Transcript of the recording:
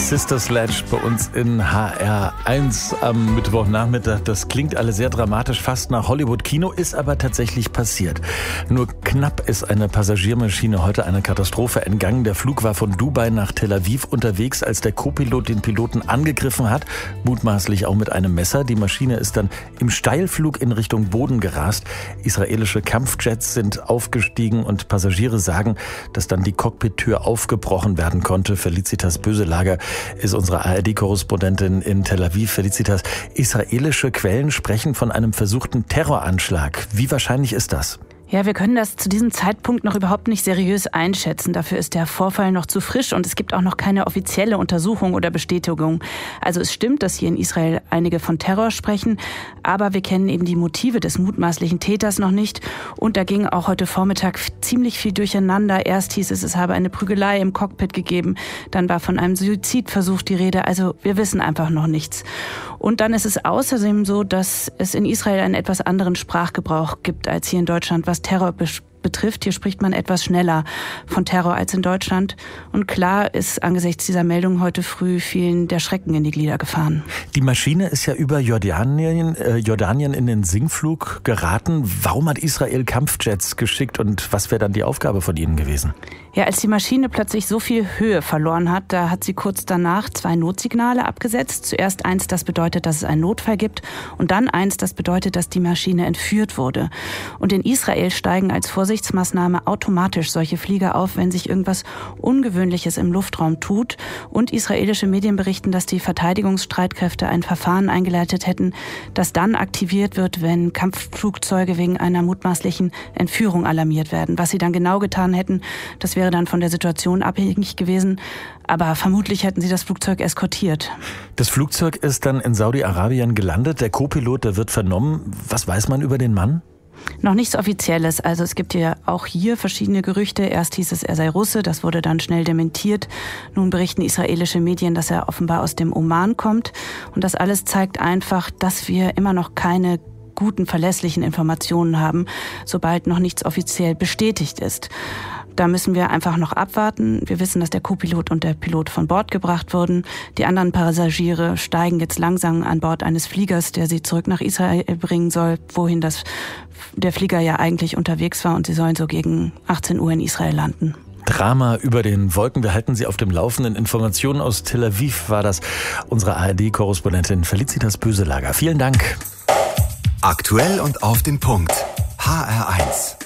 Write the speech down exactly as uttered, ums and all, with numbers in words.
Sister Sledge bei uns in H R eins am Mittwochnachmittag. Das klingt alles sehr dramatisch, fast nach Hollywood-Kino, ist aber tatsächlich passiert. Nur knapp ist eine Passagiermaschine heute einer Katastrophe entgangen. Der Flug war von Dubai nach Tel Aviv unterwegs, als der Co-Pilot den Piloten angegriffen hat, mutmaßlich auch mit einem Messer. Die Maschine ist dann im Steilflug in Richtung Boden gerast. Israelische Kampfjets sind aufgestiegen und Passagiere sagen, dass dann die Cockpit-Tür aufgebrochen werden konnte. Felicitas Böselager ist unsere A R D-Korrespondentin in Tel Aviv. Felicitas, israelische Quellen sprechen von einem versuchten Terroranschlag. Wie wahrscheinlich ist das? Ja, wir können das zu diesem Zeitpunkt noch überhaupt nicht seriös einschätzen. Dafür ist der Vorfall noch zu frisch und es gibt auch noch keine offizielle Untersuchung oder Bestätigung. Also es stimmt, dass hier in Israel einige von Terror sprechen, aber wir kennen eben die Motive des mutmaßlichen Täters noch nicht. Und da ging auch heute Vormittag ziemlich viel durcheinander. Erst hieß es, es habe eine Prügelei im Cockpit gegeben, dann war von einem Suizidversuch die Rede. Also wir wissen einfach noch nichts. Und dann ist es außerdem so, dass es in Israel einen etwas anderen Sprachgebrauch gibt als hier in Deutschland, was Terror betrifft. Hier spricht man etwas schneller von Terror als in Deutschland. Und klar ist angesichts dieser Meldung heute früh vielen der Schrecken in die Glieder gefahren. Die Maschine ist ja über Jordanien, äh, Jordanien in den Sinkflug geraten. Warum hat Israel Kampfjets geschickt und was wäre dann die Aufgabe von ihnen gewesen? Ja, als die Maschine plötzlich so viel Höhe verloren hat, da hat sie kurz danach zwei Notsignale abgesetzt. Zuerst eins, das bedeutet, dass es einen Notfall gibt, und dann eins, das bedeutet, dass die Maschine entführt wurde. Und in Israel steigen als Vorsichtsmaßnahme automatisch solche Flieger auf, wenn sich irgendwas Ungewöhnliches im Luftraum tut. Und israelische Medien berichten, dass die Verteidigungsstreitkräfte ein Verfahren eingeleitet hätten, das dann aktiviert wird, wenn Kampfflugzeuge wegen einer mutmaßlichen Entführung alarmiert werden. Was sie dann genau getan hätten, das wäre dann von der Situation abhängig gewesen. Aber vermutlich hätten sie das Flugzeug eskortiert. Das Flugzeug ist dann in Saudi-Arabien gelandet. Der Co-Pilot, der wird vernommen. Was weiß man über den Mann? Noch nichts Offizielles. Also es gibt ja auch hier verschiedene Gerüchte. Erst hieß es, er sei Russe. Das wurde dann schnell dementiert. Nun berichten israelische Medien, dass er offenbar aus dem Oman kommt. Und das alles zeigt einfach, dass wir immer noch keine guten, verlässlichen Informationen haben, sobald noch nichts offiziell bestätigt ist. Da müssen wir einfach noch abwarten. Wir wissen, dass der Co-Pilot und der Pilot von Bord gebracht wurden. Die anderen Passagiere steigen jetzt langsam an Bord eines Fliegers, der sie zurück nach Israel bringen soll, wohin das, der Flieger ja eigentlich unterwegs war. Und sie sollen so gegen achtzehn Uhr in Israel landen. Drama über den Wolken. Wir halten Sie auf dem Laufenden. Informationen aus Tel Aviv war das unsere A R D-Korrespondentin Felicitas Böselager. Vielen Dank. Aktuell und auf den Punkt. H R eins.